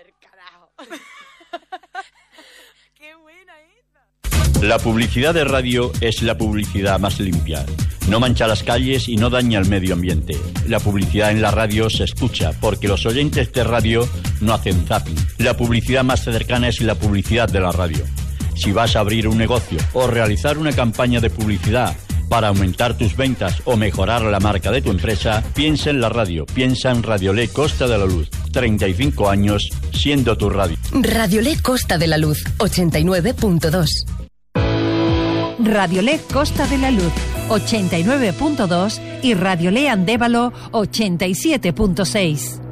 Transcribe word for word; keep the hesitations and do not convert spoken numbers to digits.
del carajo. Qué buena esta. La publicidad de radio es la publicidad más limpia. No mancha las calles y no daña el medio ambiente. La publicidad en la radio se escucha porque los oyentes de radio no hacen zapping. La publicidad más cercana es la publicidad de la radio. Si vas a abrir un negocio o realizar una campaña de publicidad para aumentar tus ventas o mejorar la marca de tu empresa, piensa en la radio, piensa en Radiolé Costa de la Luz. treinta y cinco años siendo tu radio. Radiolé Costa de la Luz, ochenta y nueve punto dos. Radiolé Costa de la Luz, ochenta y nueve punto dos y Radiolé Andévalo, ochenta y siete punto seis.